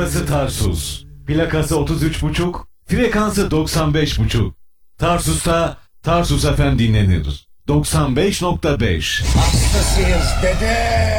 Burası Tarsus. Plakası 33,5, frekansı 95,5. Tarsus'ta Tarsus FM dinlenir. 95,5. Hastasıyız dede.